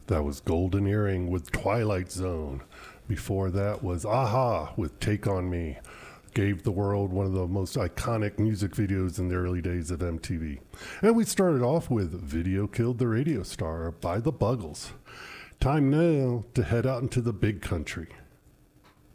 That was Golden Earring with Twilight Zone. Before that was Aha with Take On Me. Gave the world one of the most iconic music videos in the early days of MTV. And we started off with Video Killed the Radio Star by the Buggles. Time now to head out into the big country.